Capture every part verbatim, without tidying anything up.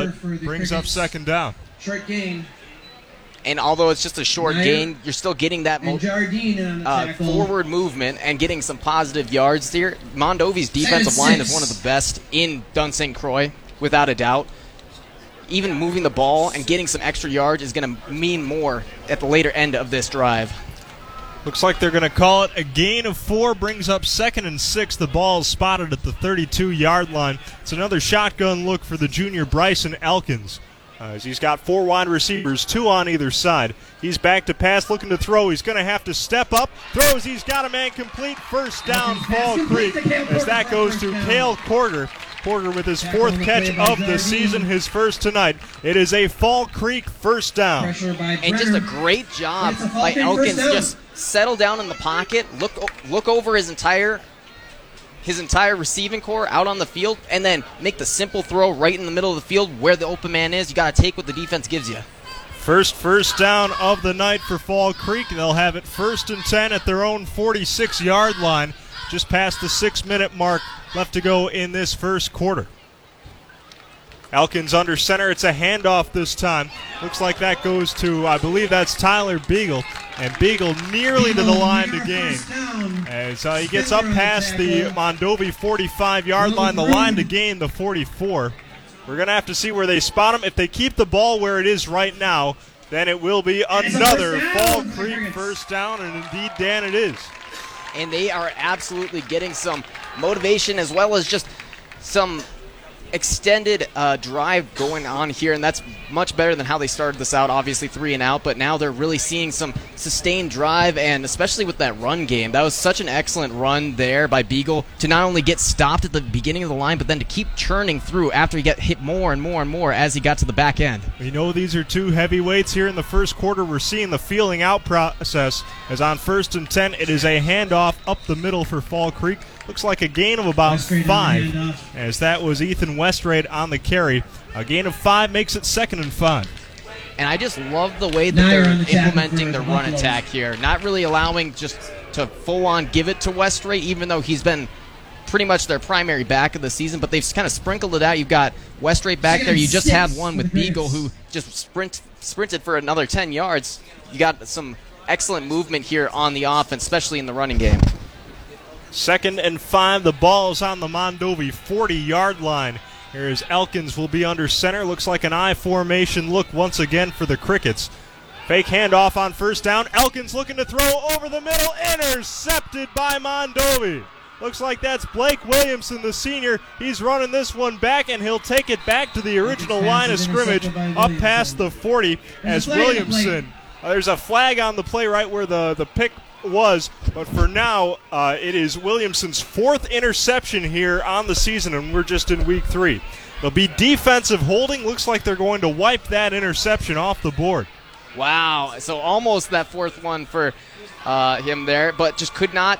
but brings up second down. Short gain. And although it's just a short Meyer, gain, you're still getting that mo- uh, forward movement and getting some positive yards there. Mondovi's defensive line is one of the best in Dun Saint Croix, without a doubt. Even moving the ball and getting some extra yards is going to mean more at the later end of this drive. Looks like they're going to call it a gain of four, brings up second and six. The ball is spotted at the thirty-two-yard line. It's another shotgun look for the junior Bryson Elkins. Uh, as he's got four wide receivers, two on either side. He's back to pass, looking to throw. He's going to have to step up. Throws, he's got a man complete. First down, Fall Creek, as that goes to Cale Porter. Porter with his fourth catch of the season, his first tonight. It is a Fall Creek first down. And just a great job by Elkins. Just settle down in the pocket, look look over his entire his entire receiving core out on the field, and then make the simple throw right in the middle of the field where the open man is. You got to take what the defense gives you. First first down of the night for Fall Creek. They'll have it first and ten at their own forty-six-yard line, just past the six-minute mark left to go in this first quarter. Elkins under center. It's a handoff this time. Looks like that goes to, I believe that's Tyler Beagle. And Beagle nearly to the line to gain. As uh, he gets up past the Mondovi forty-five-yard line, the line to gain the forty-four. We're going to have to see where they spot him. If they keep the ball where it is right now, then it will be another Fall Creek first down, and indeed, Dan, it is. And they are absolutely getting some motivation as well as just some extended uh, drive going on here, and that's much better than how they started this out, obviously three and out, but now they're really seeing some sustained drive, and especially with that run game. That was such an excellent run there by Beagle to not only get stopped at the beginning of the line, but then to keep churning through after he got hit more and more and more as he got to the back end. We know these are two heavyweights here in the first quarter. We're seeing the feeling out process as on first and ten, it is a handoff up the middle for Fall Creek. Looks like a gain of about five, as that was Ethan Westrade on the carry. A gain of five makes it second and five. And I just love the way that they're implementing the run attack here. Not really allowing just to full-on give it to Westrade, even though he's been pretty much their primary back of the season, but they've kind of sprinkled it out. You've got Westrade back there. You just had one with Beagle who just sprint, sprinted for another ten yards. You got some excellent movement here on the offense, especially in the running game. Second and five. The ball's on the Mondovi forty-yard line. Here's Elkins will be under center. Looks like an I formation look once again for the Crickets. Fake handoff on first down. Elkins looking to throw over the middle. Intercepted by Mondovi. Looks like that's Blake Williamson, the senior. He's running this one back, and he'll take it back to the original line of scrimmage up past the forty as Williamson. Uh, there's a flag on the play right where the, the pick was, but for now, uh, it is Williamson's fourth interception here on the season, and we're just in week three. There'll be defensive holding. Looks like they're going to wipe that interception off the board. Wow, so almost that fourth one for uh, him there, but just could not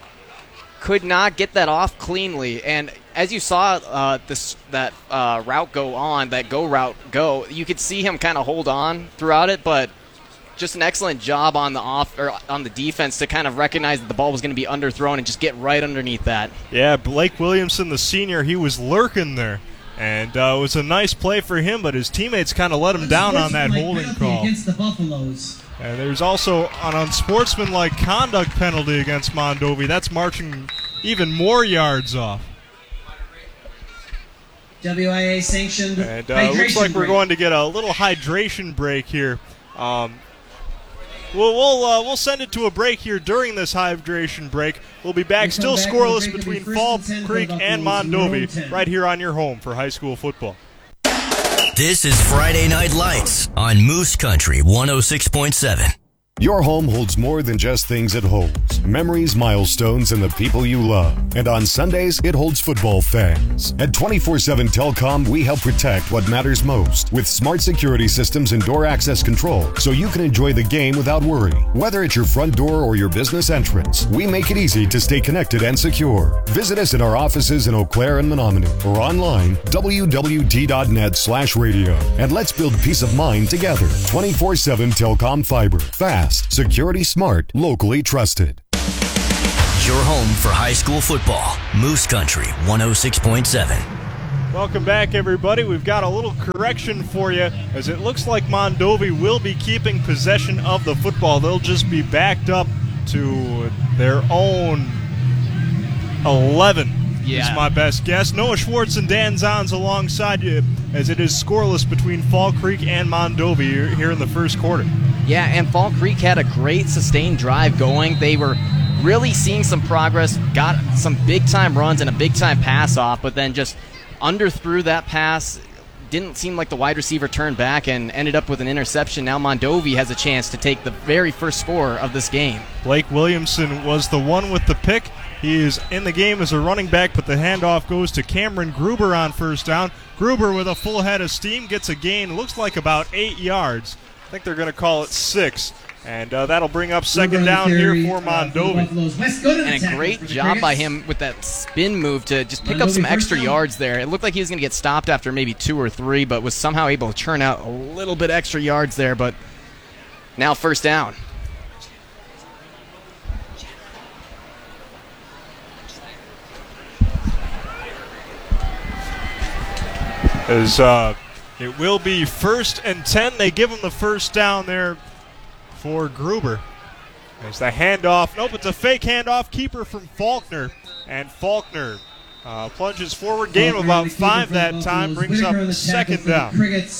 could not get that off cleanly. And as you saw uh, this that uh, route go on, that go route go, you could see him kind of hold on throughout it, but just an excellent job on the off or on the defense to kind of recognize that the ball was going to be underthrown and just get right underneath that. Yeah, Blake Williamson, the senior, he was lurking there. And uh, it was a nice play for him, but his teammates kind of let him down on that holding call. Against the Buffaloes. And there's also an unsportsmanlike conduct penalty against Mondovi. That's marching even more yards off. W I A sanctioned. And uh, looks like we're going to get a little hydration break here. Um, We'll we'll, uh, we'll send it to a break here during this hydration break. We'll be back, still back scoreless between Fall Creek and Mondovi, right here on your home for high school football. This is Friday Night Lights on Moose Country one oh six point seven. Your home holds more than just things it holds. Memories, milestones, and the people you love. And on Sundays, it holds football fans. At twenty-four seven Telcom, we help protect what matters most with smart security systems and door access control so you can enjoy the game without worry. Whether it's your front door or your business entrance, we make it easy to stay connected and secure. Visit us at our offices in Eau Claire and Menominee or online, w w t dot net slash radio. And let's build peace of mind together. twenty-four seven Telcom Fiber. Fast. Security smart, locally trusted. Your home for high school football, Moose Country one oh six point seven. Welcome back, everybody. We've got a little correction for you, as it looks like Mondovi will be keeping possession of the football. They'll just be backed up to their own eleven. Yeah. Is my best guess. Noah Schwartz and Dan Zons alongside you, as it is scoreless between Fall Creek and Mondovi here in the first quarter. Yeah, and Fall Creek had a great sustained drive going. They were really seeing some progress, got some big-time runs and a big-time pass off, but then just underthrew that pass. Didn't seem like the wide receiver turned back and ended up with an interception. Now Mondovi has a chance to take the very first score of this game. Blake Williamson was the one with the pick. He is in the game as a running back, but the handoff goes to Cameron Gruber on first down. Gruber with a full head of steam gets a gain, looks like about eight yards. I think they're going to call it six. And uh, that'll bring up second down here for Mondovi. And a great job by him with that spin move to just pick up some extra yards there. It looked like he was going to get stopped after maybe two or three, but was somehow able to churn out a little bit extra yards there. But now first down. As uh, it will be first and ten. They give him the first down there for Gruber. There's the handoff. Nope, it's a fake handoff. Keeper from Faulkner. And Faulkner uh, plunges forward. Gain of about five that time. Brings up second down.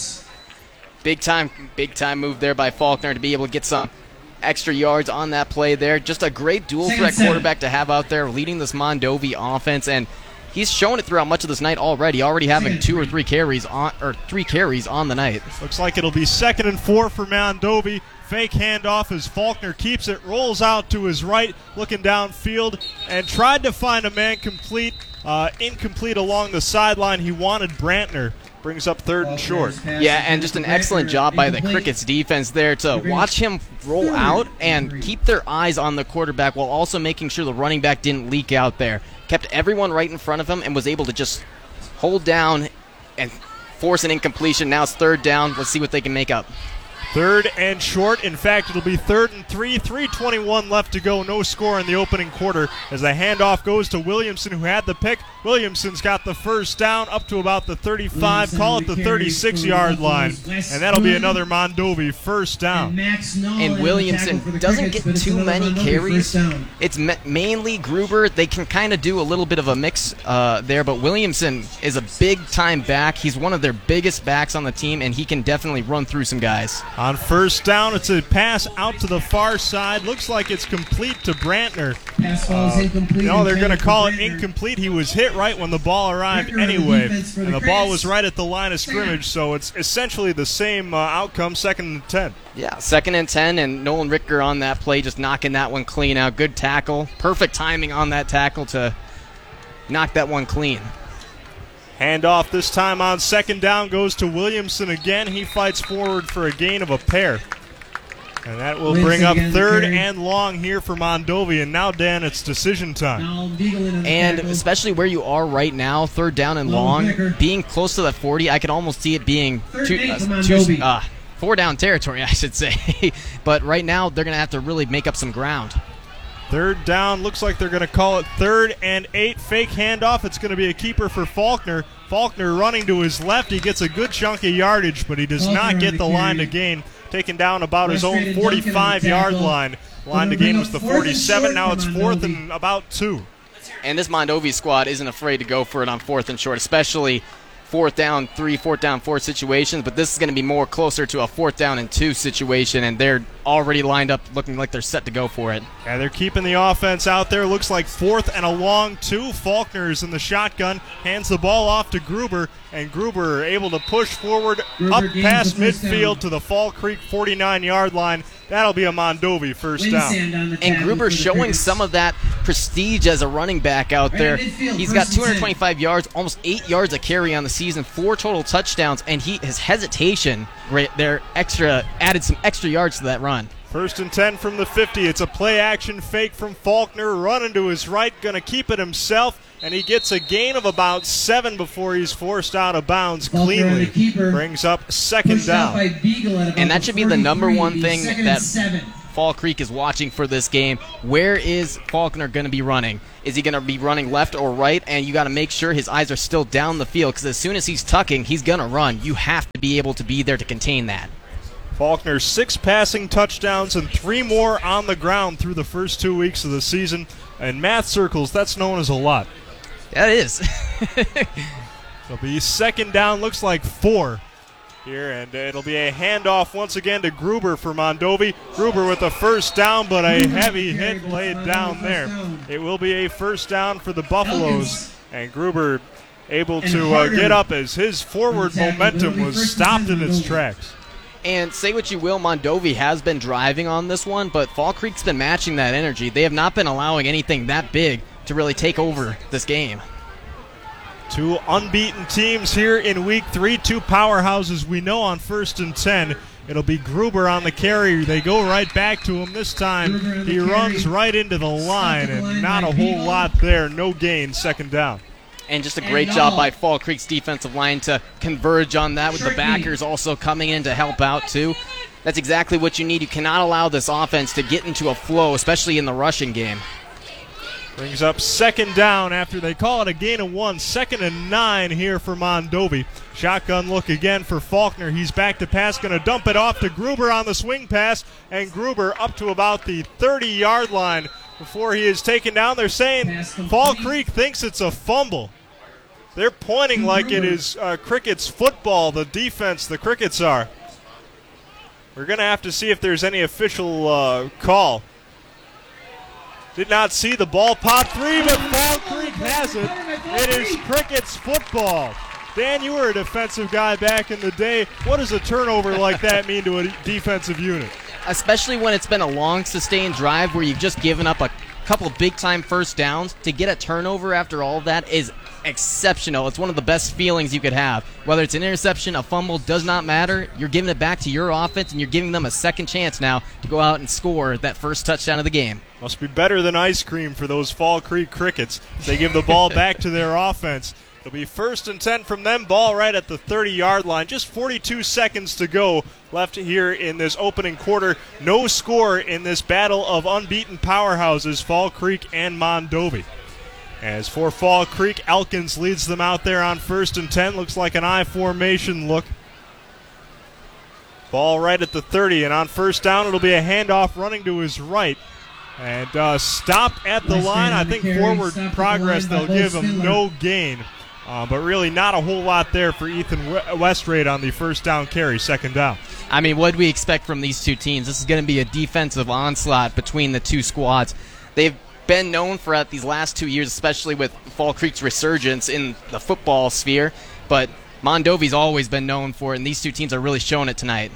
Big time, big time move there by Faulkner to be able to get some extra yards on that play there. Just a great dual threat quarterback to have out there leading this Mondovi offense. And he's shown it throughout much of this night already, already having two or three carries on or three carries on the night. Looks like it'll be second and four for Mondovi. Fake handoff as Faulkner keeps it, rolls out to his right, looking downfield, and tried to find a man complete, uh, incomplete along the sideline. He wanted Brantner. Brings up third and short. Yeah, and just an excellent job by the Crickets defense there to watch him roll out and keep their eyes on the quarterback while also making sure the running back didn't leak out there. Kept everyone right in front of him and was able to just hold down and force an incompletion. Now it's third down. Let's see what they can make up. Third and short. In fact, it'll be third and three. three twenty-one left to go. No score in the opening quarter as the handoff goes to Williamson, who had the pick. Williamson's got the first down up to about the thirty-five, call it the thirty-six-yard line. And that'll be another Mondovi first down. And Williamson doesn't get too many carries. It's mainly Gruber. They can kind of do a little bit of a mix uh, there, but Williamson is a big-time back. He's one of their biggest backs on the team, and he can definitely run through some guys. On first down, it's a pass out to the far side. Looks like it's complete to Brantner. Pass ball is incomplete. No, they're going to call it incomplete. He was hit right when the ball arrived anyway. And the ball was right at the line of scrimmage, so it's essentially the same uh, outcome, second and ten. Yeah, second and ten, and Nolan Ricker on that play, just knocking that one clean out. Good tackle. Perfect timing on that tackle to knock that one clean. Handoff this time on second down goes to Williamson again. He fights forward for a gain of a pair. And that will bring up third and long here for Mondovi. And now, Dan, it's decision time. And especially where you are right now, third down and long, being close to the forty, I can almost see it being two, uh, two, uh, four down territory, I should say. But right now, they're going to have to really make up some ground. Third down, looks like they're going to call it third and eight. Fake handoff. It's going to be a keeper for Faulkner. Faulkner running to his left. He gets a good chunk of yardage, but he does not get the line to gain. Taken down about his own forty-five-yard line. Line to gain was the forty-seven. Now it's fourth and about two. And this Mondovi squad isn't afraid to go for it on fourth and short, especially fourth down three, fourth down four situations, but this is going to be more closer to a fourth down and two situation, and they're already lined up looking like they're set to go for it. Yeah, they're keeping the offense out there. Looks like fourth and a long two. Faulkner is in the shotgun, hands the ball off to Gruber, and Gruber able to push forward Gruber up past midfield down to the Fall Creek forty-nine-yard line. That'll be a Mondovi first down. And Gruber showing some of that prestige as a running back out there. He's got two hundred twenty-five yards, almost eight yards a carry on the season, four total touchdowns, and he his hesitation right there extra added some extra yards to that run. First and ten from the fifty. It's a play-action fake from Faulkner. Running to his right, going to keep it himself, and he gets a gain of about seven before he's forced out of bounds cleanly. Brings up second down. And that should be the number one thing that Fall Creek is watching for this game. Where is Faulkner going to be running? Is he going to be running left or right? And you got to make sure his eyes are still down the field, because as soon as he's tucking, he's going to run. You have to be able to be there to contain that. Faulkner, six passing touchdowns and three more on the ground through the first two weeks of the season. In math circles, that's known as a lot. That is. It'll be second down, looks like four here, and it'll be a handoff once again to Gruber for Mondovi. Gruber with a first down, but a heavy hit laid down there. It will be a first down for the Buffaloes, and Gruber able to uh, get up as his forward momentum was stopped in its tracks. And say what you will, Mondovi has been driving on this one, but Fall Creek's been matching that energy. They have not been allowing anything that big to really take over this game. Two unbeaten teams here in week three, two powerhouses we know on first and ten. It'll be Gruber on the carry. They go right back to him this time. He runs right into the line, and not a whole lot there. No gain, second down. And just a great job by Fall Creek's defensive line to converge on that, with the backers also coming in to help out too. That's exactly what you need. You cannot allow this offense to get into a flow, especially in the rushing game. Brings up second down after they call it a gain of one. Second and nine here for Mondovi. Shotgun look again for Faulkner. He's back to pass, going to dump it off to Gruber on the swing pass, and Gruber up to about the thirty-yard line before he is taken down. They're saying Fall Creek thinks it's a fumble. They're pointing like it is uh, Crickets football, the defense, the Crickets are. We're going to have to see if there's any official uh, call. Did not see the ball pop three, but Fall Creek has it. It is Crickets football. Dan, you were a defensive guy back in the day. What does a turnover like that mean to a defensive unit? Especially when it's been a long, sustained drive where you've just given up a couple of big-time first downs. To get a turnover after all of that is exceptional. It's one of the best feelings you could have. Whether it's an interception, a fumble, does not matter. You're giving it back to your offense, and you're giving them a second chance now to go out and score that first touchdown of the game. Must be better than ice cream for those Fall Creek Crickets. They give the ball back to their offense. It'll be first and ten from them. Ball right at the thirty-yard line. Just forty-two seconds to go left here in this opening quarter. No score in this battle of unbeaten powerhouses, Fall Creek and Mondovi. As for Fall Creek, Elkins leads them out there on first and ten. Looks like an I formation look. Ball right at the thirty, and on first down it'll be a handoff running to his right. And uh, stop at the line. I think forward progress, they'll give him no gain. Uh, but really not a whole lot there for Ethan Westrade on the first down carry, second down. I mean, what do we expect from these two teams? This is going to be a defensive onslaught between the two squads. They've been known for at these last two years, especially with Fall Creek's resurgence in the football sphere. But Mondovi's always been known for it, and these two teams are really showing it tonight.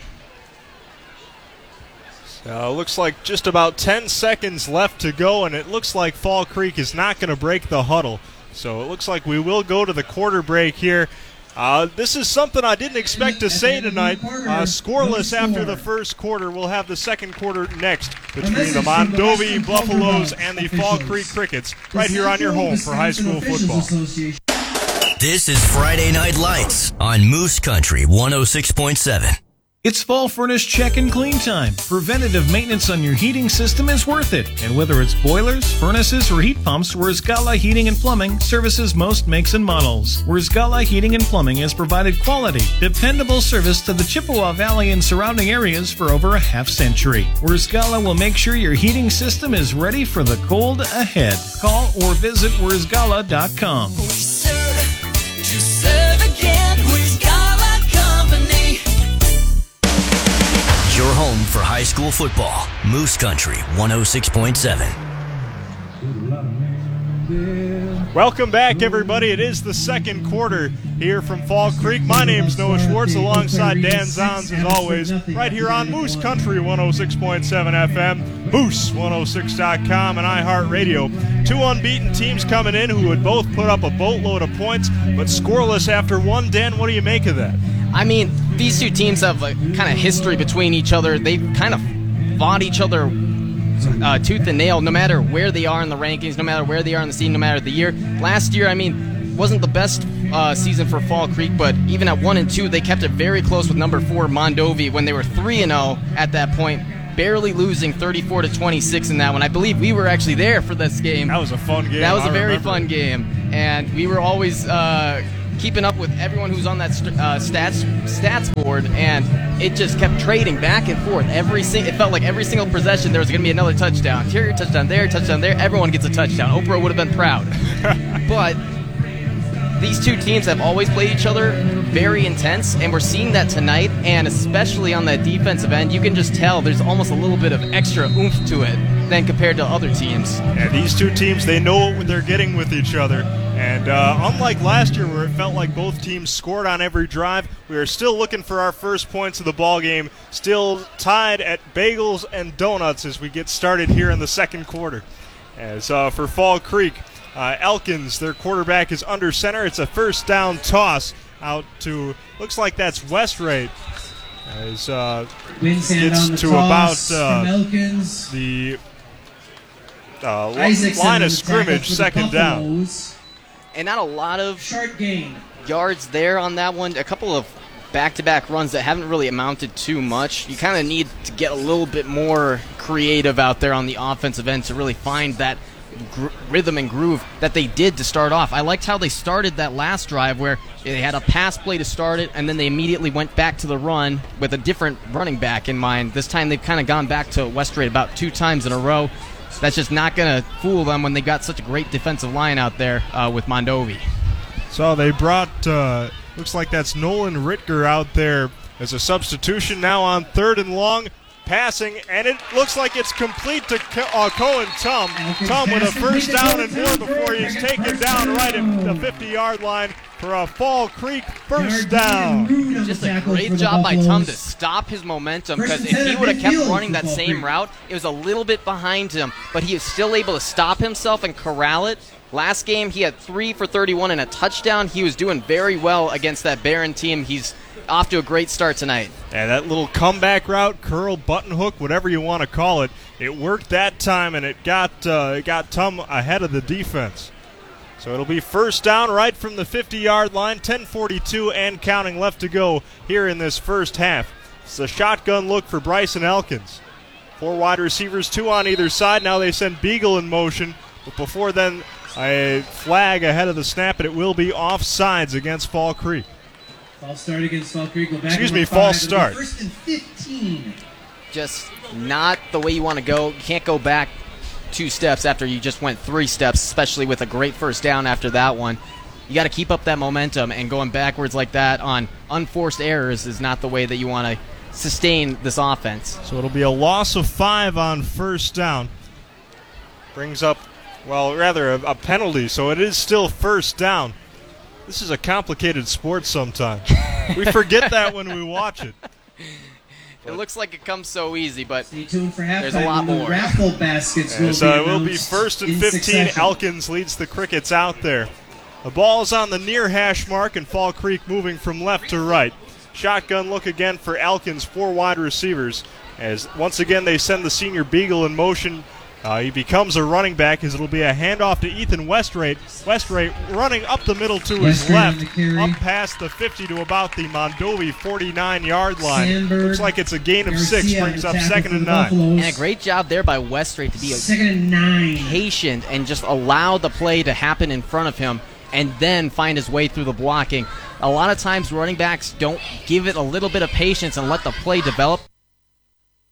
Uh, looks like just about ten seconds left to go, and it looks like Fall Creek is not going to break the huddle. So it looks like we will go to the quarter break here. Uh, this is something I didn't expect to say tonight. Uh, scoreless after the first quarter. We'll have the second quarter next between the Mondovi Buffaloes and the Fall Creek Crickets right here on your home for high school football. This is Friday Night Lights on Moose Country one oh six point seven. It's fall furnace check and clean time. Preventative maintenance on your heating system is worth it. And whether it's boilers, furnaces, or heat pumps, Wurzgala Heating and Plumbing services most makes and models. Wurzgala Heating and Plumbing has provided quality, dependable service to the Chippewa Valley and surrounding areas for over a half century. Wurzgala will make sure your heating system is ready for the cold ahead. Call or visit Wurzgala dot com. We serve to serve again. Wurzgala Company. Your home for high school football, Moose Country one oh six point seven. Welcome back, everybody. It is the second quarter here from Fall Creek. My name's Noah Schwartz alongside Dan Zons, as always, right here on Moose Country one oh six point seven F M, Moose one oh six dot com, and iHeartRadio. Two unbeaten teams coming in who would both put up a boatload of points, but scoreless after one. Dan, what do you make of that? I mean, these two teams have a kind of history between each other. They've kind of fought each other uh, tooth and nail, no matter where they are in the rankings, no matter where they are in the season, no matter the year. Last year, I mean, wasn't the best uh, season for Fall Creek, but even at one and two, they kept it very close with number four Mondovi when they were three and zero at that point. barely losing thirty-four to twenty-six in that one. I believe we were actually there for this game. That was a fun game. That was a I very remember. fun game, and we were always uh, keeping up with everyone who's on that st- uh, stats stats board, and it just kept trading back and forth. Every sing- it felt like every single possession there was going to be another touchdown. Here, touchdown there, touchdown there. Everyone gets a touchdown. Oprah would have been proud, but these two teams have always played each other very intense, and we're seeing that tonight, and especially on that defensive end, you can just tell there's almost a little bit of extra oomph to it than compared to other teams. And these two teams, they know what they're getting with each other. And uh, unlike last year where it felt like both teams scored on every drive, we are still looking for our first points of the ball game, still tied at bagels and donuts as we get started here in the second quarter. As uh, for Fall Creek, Uh, Elkins, their quarterback, is under center. It's a first down toss out to, looks like that's Westrate. As uh, Winshand gets on the to toss about uh, from Elkins. the uh, Isaacson line on of the tackle scrimmage, for the second down. Buffaloes. And not a lot of Short gain. yards there on that one. A couple of back-to-back runs that haven't really amounted too much. You kind of need to get a little bit more creative out there on the offensive end to really find that Gr- rhythm and groove that they did to start off. I liked how they started that last drive where they had a pass play to start it, and then they immediately went back to the run with a different running back in mind. This time they've kind of gone back to Westrate about two times in a row. That's just not going to fool them when they got such a great defensive line out there uh, with Mondovi. So they brought, uh, looks like that's Nolan Ritger out there as a substitution now on third and long. Passing, and it looks like it's complete to Co- uh, Cohen Tum. Tum with a first down and more before he's taken down right at the fifty-yard line for a Fall Creek first down. Just a great job by Tum to stop his momentum, because if he would have kept running that same route, it was a little bit behind him, but he was still able to stop himself and corral it. Last game, he had three for thirty-one and a touchdown. He was doing very well against that Barron team. He's off to a great start tonight. And that little comeback route, curl, button hook, whatever you want to call it, it worked that time, and it got uh, it got Tum ahead of the defense. So it'll be first down right from the fifty-yard line, ten forty-two and counting left to go here in this first half. It's a shotgun look for Bryson Elkins. Four wide receivers, two on either side. Now they send Beagle in motion, but before then, a flag ahead of the snap, and it will be offsides against Fall Creek. False start against Fall Creek. Go back Excuse number me, five. false It'll be start. First and fifteen. Just not the way you want to go. You can't go back two steps after you just went three steps, especially with a great first down after that one. You got to keep up that momentum, and going backwards like that on unforced errors is not the way that you want to sustain this offense. So it'll be a loss of five on first down. Brings up, well, rather a, a penalty, so it is still first down. This is a complicated sport sometimes. We forget that when we watch it. It looks like it comes so easy, but Stay tuned for halftime. there's a lot when the more. Raffle baskets will And so be it will be announced first and in fifteen. succession. Elkins leads the Crickets out there. The ball's on the near hash mark, and Fall Creek moving from left to right. Shotgun look again for Elkins, four wide receivers. As once again they send the senior Beagle in motion. Uh, he becomes a running back as it'll be a handoff to Ethan Westrate. Westrate running up the middle to his Westrate on left, the carry. up past the fifty to about the Mondovi forty-nine-yard line. Sandberg, Looks like it's a gain of six, Garcia brings on up the tackle second for and the nine. Buffaloes. And a great job there by Westrate to be a Second and nine. patient and just allow the play to happen in front of him and then find his way through the blocking. A lot of times running backs don't give it a little bit of patience and let the play develop.